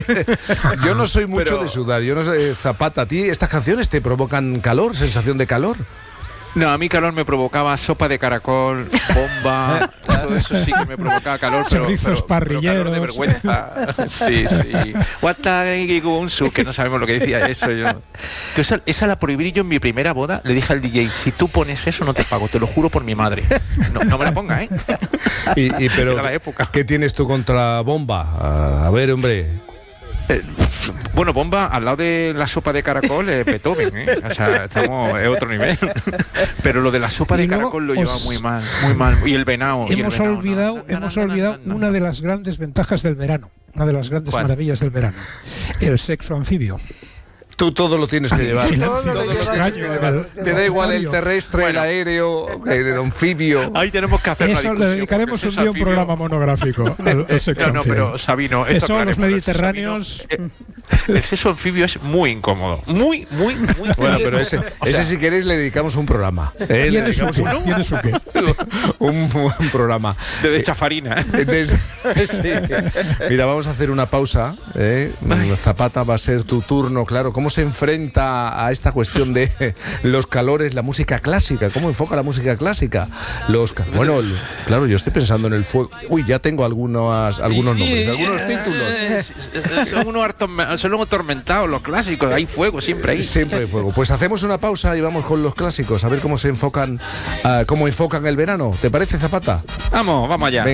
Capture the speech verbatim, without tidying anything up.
Yo no soy mucho Pero... de sudar. Yo no sé, Zapata, ¿a ti estas canciones te provocan calor, sensación de calor? No, a mí calor me provocaba sopa de caracol, bomba, todo eso sí que me provocaba calor, pero, chorizos pero, parrilleros. pero calor de vergüenza. Sí, sí. Watagigunsu, que no sabemos lo que decía eso. Yo. Entonces, esa, esa la prohibí yo en mi primera boda. Le dije al D J, si tú pones eso no te pago, te lo juro por mi madre. No, no me la ponga, ¿eh? Y, y pero, Era la época. ¿qué tienes tú contra bomba? A, a ver, hombre... Eh, bueno, bomba al lado de la sopa de caracol, eh, Beethoven, ¿eh? O sea, estamos en otro nivel. Pero lo de la sopa de caracol lo lleva muy mal, muy mal. Y el venado. Hemos y el venado, olvidado, no, no, hemos no, no, olvidado no, no. una de las grandes ventajas del verano, una de las grandes ¿Cuál? maravillas del verano, el sexo anfibio. Tú todo lo tienes que llevar. Silencio, Todo lo tienes que extraño, llevar. el- Te da igual el el- terrestre, Bueno. el aéreo, el anfibio. Ahí tenemos que hacer una Eso le discusión, dedicaremos porque un ese día un anfibio- programa monográfico al, al sexo No, no, anfibio. pero Sabino, esto Eso, los aclarémoslo, mediterráneos... Sabino, eh, el sexo anfibio es muy incómodo. Muy, muy, muy Bueno, pero ese, O ese sea, si queréis le dedicamos un programa. ¿eh? Le ¿Tienes su dedicamos qué? un, ¿Tienes su qué? un, un programa. de, de chafarina. ¿eh? Des- sí. Mira, vamos a hacer una pausa. ¿eh? Zapata, va a ser tu turno, claro. ¿Cómo se enfrenta a esta cuestión de los calores, la música clásica? ¿Cómo enfoca la música clásica? Los ca- Bueno, el- claro, yo estoy pensando en el fuego. Uy, ya tengo algunos, algunos nombres, algunos títulos. títulos. Son unos atorme- son unos atormentados los clásicos. Hay fuego siempre ahí. Siempre hay fuego. Pues hacemos una pausa y vamos con los clásicos, a ver cómo se enfocan, ah, cómo enfocan el verano. ¿Te parece, Zapata? Vamos, vamos allá. Venga.